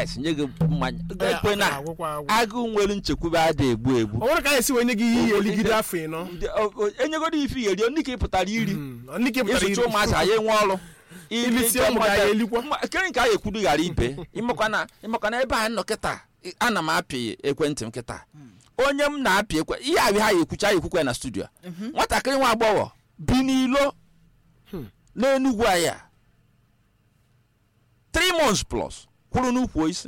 rice nye gị mmanya ekwe na agụ nwere nchekwube ada egbu ọ nwere ka esi wenye gị ihe eligide afọ ịnọ enyegoro ife iyeri onike pụtara iri ịsụcha ụmụazị anyị nwe ọrụ kere nke a ekwudu ghara ibe ịmakwana ebe anyị nọ kịta ana m apị ekwentị m kịta onye m na-apị ihe ahụ ha ekwucha na studio nwatakịrị nwa agbọghọ bi n'ilo n'Enugu aya 3 months plus kwuru n'ukwu isi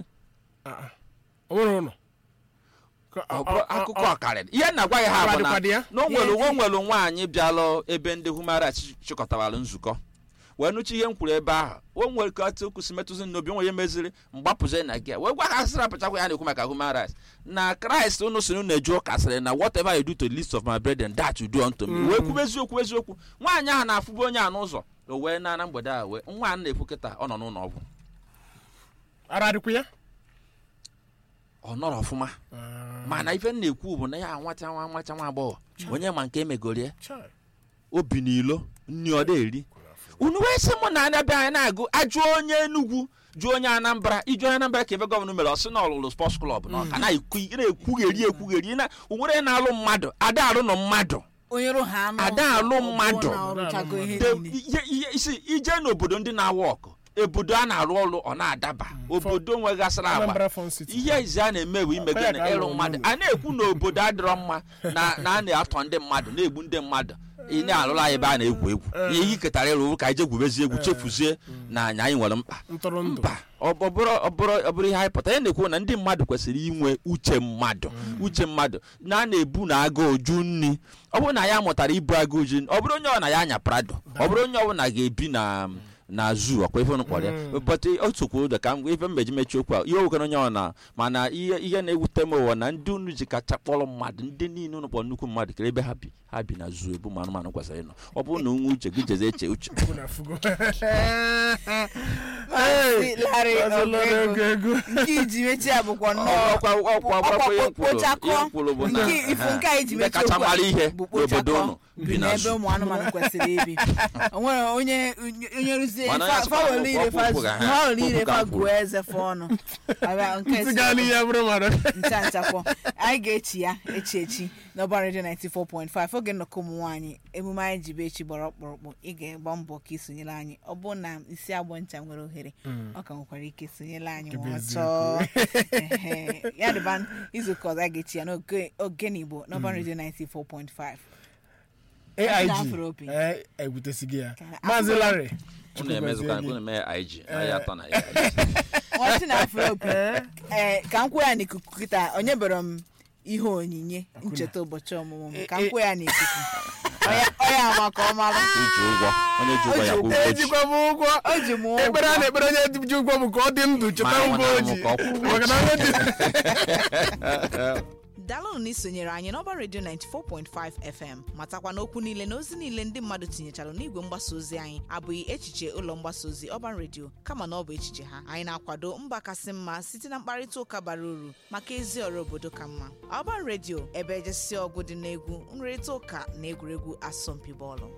akụkọ ọkarịrị ihe na-agwa ya ha bụ na o nwere nwaanyị bịalụ ebe ndị human rights chịkọtawara nzukọ wee nụchi ihe m kwuru ebe ahụ o nwere ka otu okwu si metụzi n'obi onwe ya meziri mgbapụzi na gị wee gwa ha sịrị apụchakwa ya na-ekwu maka human rights na Christ unu si na-eju ụka sịrị na whatever you do to the least of my brethren that you do unto me wee kwube eziokwu nwaanyị ahụ na-afụbu onye a n'ụzọ o wee na mgbede a wee nwa a na-ekwu kịta ọ nọ n'ụlọ ọgwụ ara dịkwa ya ọ nọrọ ọfụma mana ife m na-ekwu bụ na ya nwacha nwa agbọghọ onye ma nke emegorie obi n'ilo nni ọ da-eri unu wee sị mụ na anya bịa anyị na-agụ ajụ onye Enugu jụọ onye Anambra iju onye Anambra ka ebe gọvanọ mere ọsị na ọlụlụ sports club na ọka na-ekwugheri na onwere na-alụ mmadụ ada alụ nọ mmadụ ada alụ mmadụ ije n'obodo ndị na-awa ọkụ obodo a na-arụ ọrụ ọ na-adaba obodo nwegasịrị agba ihe izi a na-eme bụ imego na ịrụ mmadụ a na-ekwu na obodo adịrọ mma na a na-atọ ndị mmadụ na-egbu ndị mmadụ ị na-alụla anyị ebe a na-egwu ihe ketara ịrụ ka anyị je gwubezi egwu chefuzie na anyị nwere mkpa ọ bụrụ ihe anyị pụtara ya na-ekwu na ndị mmadụ kwesịrị inwe uche mmadụ na a na-ebu na agụụ ju nri ọ bụrụ na ya mụtara ibu agụụ ju ọ bụrụ onye ọ na ya anya prado ọ bụrụ onye ọbụla ga-ebi na zoo ọkwa ife kpọrọ ya but otukwu ụda ka m ife mmeji mechi okwu a ihe owekere onye ọ na mana ihe na-ewute m ụwa na ndị unu ji kacha kpọrọ mmadụ ndị niile unu kpọrọ nnukwu mmadụ kere ebe ha bi na zoo ebu anụmanụ kwesịrị ịnọ ọ bụrụ na onwe uche gị jeze eche uche kacha mara ihe n'obodo unu bi na zoo onye ruzie fa guo eze fọnụ nchakwa anyị ga-echi ya echi n'Ọba Radio 94.5 oge nnọkọ ụmụ nwaanyị emume anyị ji bụ echi gbara ọkpụrụkpụ ị ga-agba mbọ ka isonyere anyị ọ bụ na isi agbọ ncha nwere ohere ọ ka nwekwara ike sonyere anyị ma ọ chọọ ya dịba izuụka ọzọ a ga-echi ya n'oge n'Igbo n'Ọba Radio 94.5 AIG egwutesighị ya Maazị Larry ka m kwuo ya n'ikuku kịta onye bere m ihe onyinye ncheta ụbọchị ọmụmụ m ka m kwuo ya n'ikuku onye ama ka ọ mara ejikwa m ụgwọ ekpere a na-ekpere onye ji ụgwọ bụ ka ọ dị ndụ cheta ụgwọ oji maka na onye dị daalụnụ na isonyere anyị n'Ọba Radio 94.5 FM matakwa n'okwu niile na ozi niile ndị mmadụ tinyechara n'igwe mgbasa ozi anyị abụghị echiche ụlọ mgbasa ozi Ọba Radio kama na ọ bụ echiche ha anyị na-akwado mba kasị mma site na mkparịta ụka bara uru maka ezi ọrụ obodo ka mma Ọba Radio ebe ejesi ọgụ dị n'egwu nrịrịta ụka na egwuregwu asọmpi bọọlụ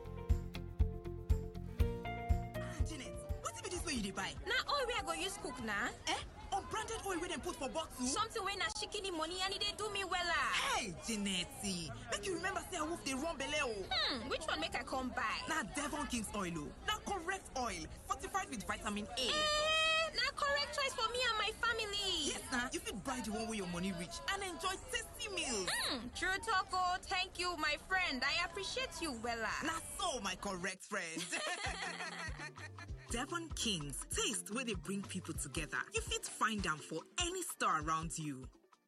na oil we go use cook na unbranded oil wey dem put for bottle. Something wey na shikini money and e dey do me wella. Hey, Jeanette, make you remember say wolf dey run belle o. Which one make I come buy? Na Devon King's oil o. Na correct oil, fortified with vitamin A. Na correct choice for me and my family. Yes na, you fit buy the one wey your money reach and enjoy tasty meals. True talk o. Thank you, my friend. I appreciate you wella. Na so, my correct friend. Devon King's, taste where they bring people together. You fit find them for any store around you.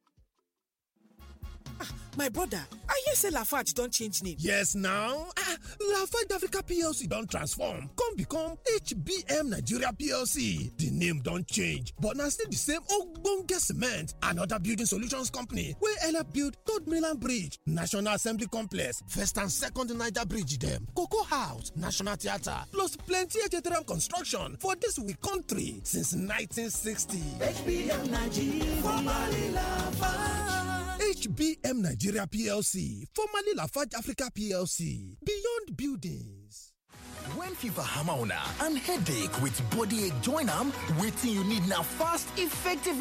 My brother, I hear say Lafarge don't change name. Yes now. Lafarge Africa PLC don't transform. Come become HBM Nigeria PLC. The name don't change, but now still the same ogbonge cement and other building solutions company wey help build Third Mainland Bridge, National Assembly Complex, First and Second Niger Bridge dem, Cocoa House, National Theatre, plus plenty HTRM construction for this we country since 1960. HBM Nigeria, formerly Lafarge. HBM Nigeria PLC, formerly Lafarge Africa PLC, Beyond Buildings. When fever hammer on and headache with body ache join am, wetin you need now fast, effective